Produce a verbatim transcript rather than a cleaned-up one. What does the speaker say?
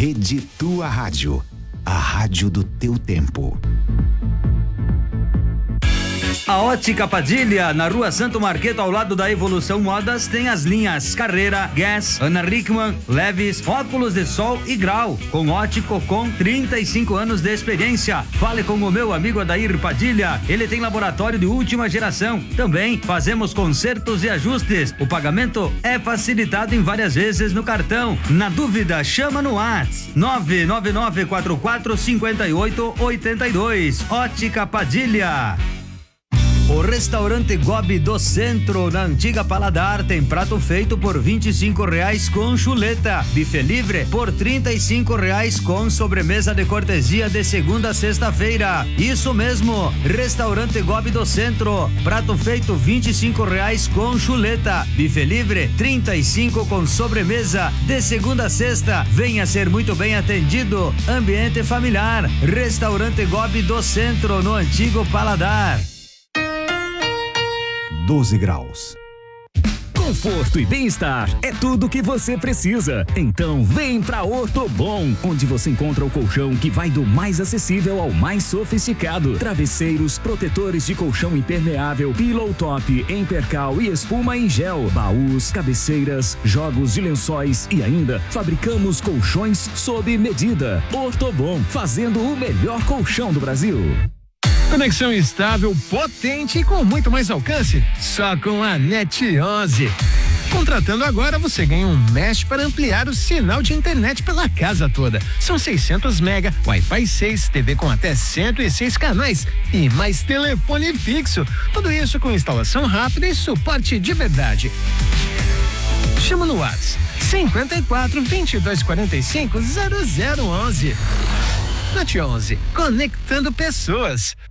Rede Tua Rádio, a rádio do teu tempo. A Ótica Padilha, na Rua Santo Marqueto, ao lado da Evolução Modas, tem as linhas Carreira, Guess, Ana Hickman, Levis, óculos de sol e grau, com ótico com trinta e cinco anos de experiência. Fale com o meu amigo Adair Padilha, ele tem laboratório de última geração. Também fazemos consertos e ajustes. O pagamento é facilitado em várias vezes no cartão. Na dúvida, chama no WhatsApp nove nove nove quatro quatro cinco oito oito dois. Ótica Padilha. O restaurante Gobi do Centro, na antiga Paladar, tem prato feito por vinte e cinco reais com chuleta, buffet livre por trinta e cinco reais com sobremesa de cortesia de segunda a sexta-feira. Isso mesmo, restaurante Gobi do Centro, prato feito vinte e cinco reais com chuleta, buffet livre trinta e cinco com sobremesa de segunda a sexta. Venha ser muito bem atendido. Ambiente familiar, restaurante Gobi do Centro, no antigo Paladar. doze graus. Conforto e bem-estar é tudo que você precisa. Então vem pra Ortobon, onde você encontra o colchão que vai do mais acessível ao mais sofisticado. Travesseiros, protetores de colchão impermeável, pillow top em percal e espuma em gel, baús, cabeceiras, jogos de lençóis e ainda fabricamos colchões sob medida. Ortobon, fazendo o melhor colchão do Brasil. Conexão estável, potente e com muito mais alcance, só com a NET onze. Contratando agora, você ganha um mesh para ampliar o sinal de internet pela casa toda. São seiscentos mega, Wi-Fi seis, T V com até cento e seis canais e mais telefone fixo. Tudo isso com instalação rápida e suporte de verdade. Chama no WhatsApp cinquenta e quatro, vinte e dois, quarenta e cinco, zero zero onze. NET onze, conectando pessoas.